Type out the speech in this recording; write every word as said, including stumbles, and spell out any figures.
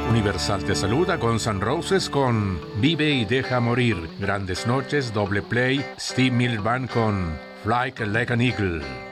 Universal te saluda, Guns N' Roses con Vive y Deja Morir. Grandes Noches, Doble Play, Steve Miller Band con Fly Like an Eagle.